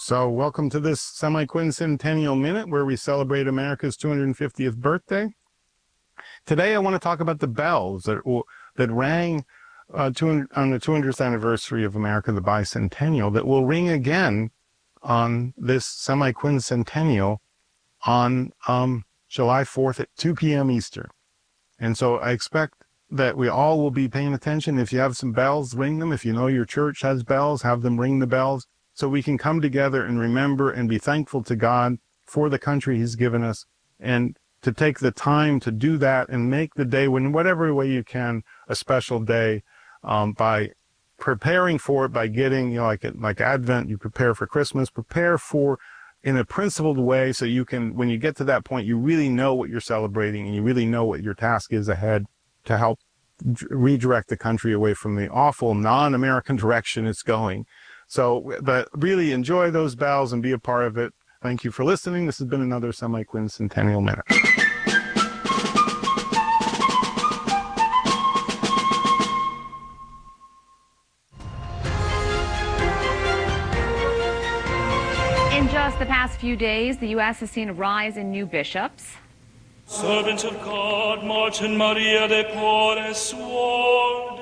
So welcome to this semi-quincentennial minute where we celebrate America's 250th birthday. Today I want to talk about the bells that rang on the 200th anniversary of America, the bicentennial, that will ring again on this semi-quincentennial on July 4th at 2 p.m. Eastern. And so I expect that we all will be paying attention. If you have some bells, ring them. If you know your church has bells, have them ring the bells, so we can come together and remember and be thankful to God for the country he's given us, and to take the time to do that and make the day, in whatever way you can, a special day, by preparing for it, by getting, like Advent, you prepare for Christmas, prepare for in a principled way, so you can, when you get to that point, you really know what you're celebrating and you really know what your task is ahead to help redirect the country away from the awful non-American direction it's going. So, but really enjoy those bells and be a part of it. Thank you for listening. This has been another semi-quincentennial minute. In just the past few days, the U.S. has seen a rise in new bishops. Servants of God, Martin Maria de Porres Ward.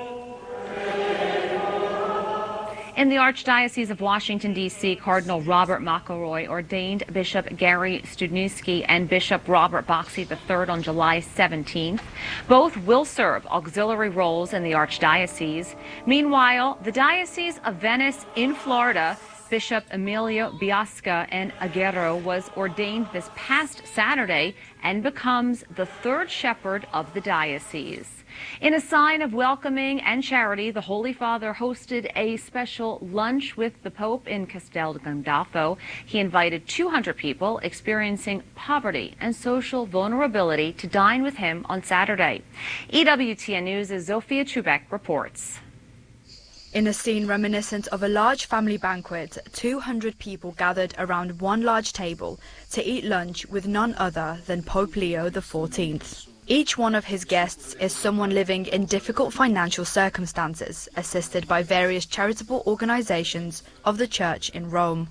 In the Archdiocese of Washington, D.C., Cardinal Robert McElroy ordained Bishop Gary Studnicki and Bishop Robert Boxey III on July 17th. Both will serve auxiliary roles in the Archdiocese. Meanwhile, the Diocese of Venice in Florida, Bishop Emilio Biasca and Aguero was ordained this past Saturday and becomes the third shepherd of the diocese. In a sign of welcoming and charity, the Holy Father hosted a special lunch with the Pope in Castel Gandolfo. He invited 200 people experiencing poverty and social vulnerability to dine with him on Saturday. EWTN News' Zofia Chubek reports. In a scene reminiscent of a large family banquet, 200 people gathered around one large table to eat lunch with none other than Pope Leo XIV. Each one of his guests is someone living in difficult financial circumstances, assisted by various charitable organizations of the Church in Rome.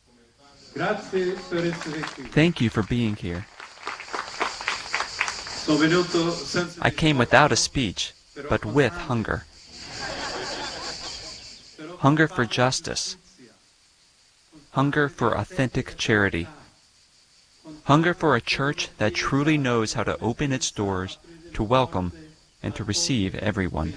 Thank you for being here. I came without a speech, but with hunger. Hunger for justice. Hunger for authentic charity. Hunger for a church that truly knows how to open its doors to welcome and to receive everyone.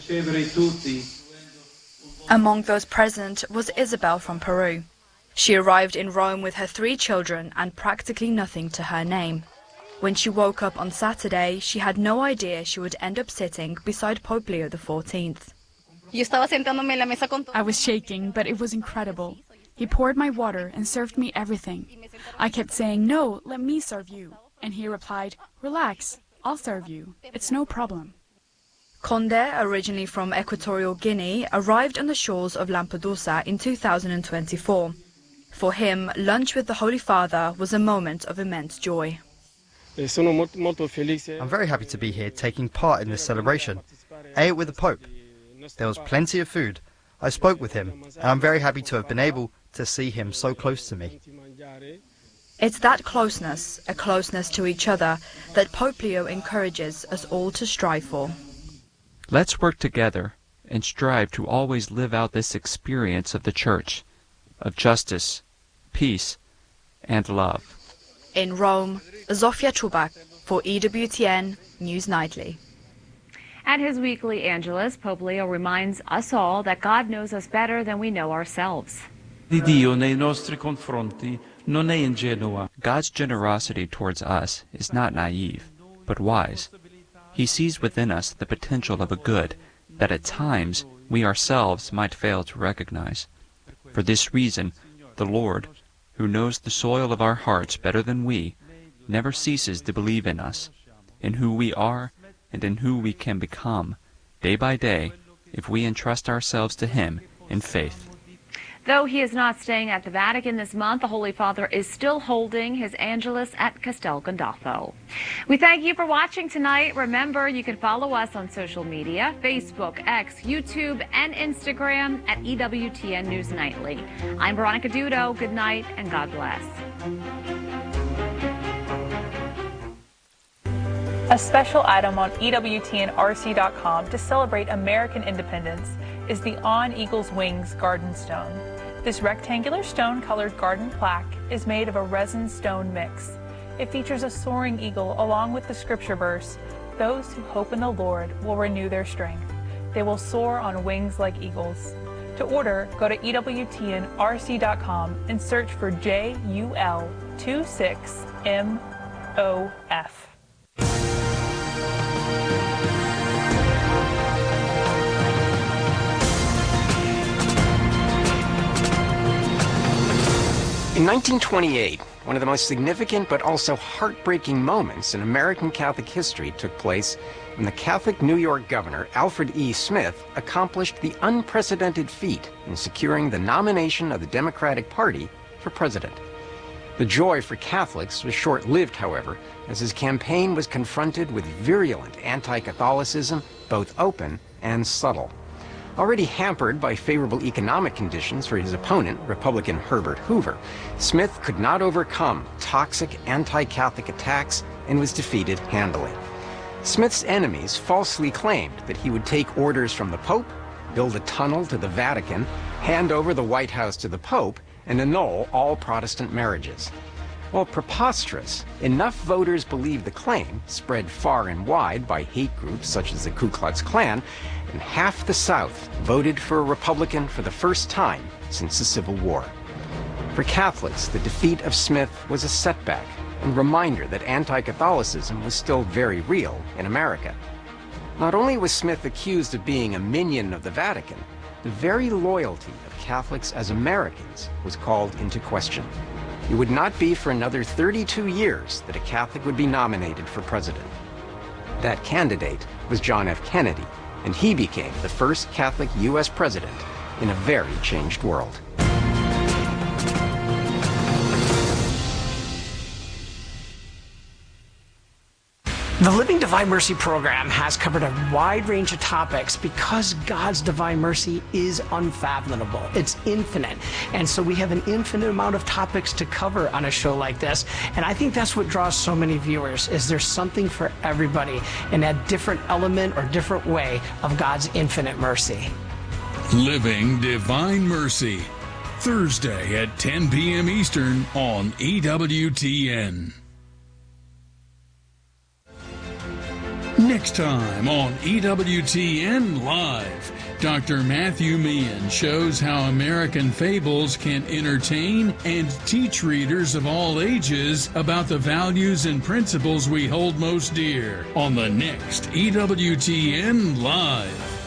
Among those present was Isabel from Peru. She arrived in Rome with her 3 children and practically nothing to her name. When she woke up on Saturday, she had no idea she would end up sitting beside Pope Leo XIV. I was shaking, but it was incredible. He poured my water and served me everything. I kept saying, "No, let me serve you." And he replied, "Relax, I'll serve you. It's no problem." Conde, originally from Equatorial Guinea, arrived on the shores of Lampedusa in 2024. For him, lunch with the Holy Father was a moment of immense joy. I'm very happy to be here taking part in this celebration. I ate with the Pope. There was plenty of food. I spoke with him, and I'm very happy to have been able to see him so close to me. It's that closeness, a closeness to each other, that Pope Leo encourages us all to strive for. Let's work together and strive to always live out this experience of the Church, of justice, peace, and love. In Rome, Zofia Chubak for EWTN News Nightly. At his weekly Angelus, Pope Leo reminds us all that God knows us better than we know ourselves. God's generosity towards us is not naive, but wise. He sees within us the potential of a good that at times we ourselves might fail to recognize. For this reason, the Lord, who knows the soil of our hearts better than we, never ceases to believe in us, in who we are and in who we can become, day by day, if we entrust ourselves to Him in faith. Though he is not staying at the Vatican this month, the Holy Father is still holding his Angelus at Castel Gandolfo. We thank you for watching tonight. Remember, you can follow us on social media, Facebook, X, YouTube, and Instagram at EWTN News Nightly. I'm Veronica Dudo. Good night and God bless. A special item on EWTNRC.com to celebrate American independence is the On Eagle's Wings Garden Stone. This rectangular stone-colored garden plaque is made of a resin stone mix. It features a soaring eagle along with the scripture verse, "Those who hope in the Lord will renew their strength. They will soar on wings like eagles." To order, go to EWTNRC.com and search for JUL26MOF. In 1928, one of the most significant but also heartbreaking moments in American Catholic history took place when the Catholic New York governor, Alfred E. Smith, accomplished the unprecedented feat in securing the nomination of the Democratic Party for president. The joy for Catholics was short-lived, however, as his campaign was confronted with virulent anti-Catholicism, both open and subtle. Already hampered by favorable economic conditions for his opponent, Republican Herbert Hoover, Smith could not overcome toxic anti-Catholic attacks and was defeated handily. Smith's enemies falsely claimed that he would take orders from the Pope, build a tunnel to the Vatican, hand over the White House to the Pope, and annul all Protestant marriages. While preposterous, enough voters believed the claim, spread far and wide by hate groups such as the Ku Klux Klan, and half the South voted for a Republican for the first time since the Civil War. For Catholics, the defeat of Smith was a setback and reminder that anti-Catholicism was still very real in America. Not only was Smith accused of being a minion of the Vatican, the very loyalty of Catholics as Americans was called into question. It would not be for another 32 years that a Catholic would be nominated for president. That candidate was John F. Kennedy, and he became the first Catholic U.S. president in a very changed world. The Living Divine Mercy program has covered a wide range of topics because God's divine mercy is unfathomable. It's infinite. And so we have an infinite amount of topics to cover on a show like this. And I think that's what draws so many viewers, is there's something for everybody in that different element or different way of God's infinite mercy. Living Divine Mercy, Thursday at 10 p.m. Eastern on EWTN. Next time on EWTN Live, Dr. Matthew Meehan shows how American fables can entertain and teach readers of all ages about the values and principles we hold most dear on the next EWTN Live.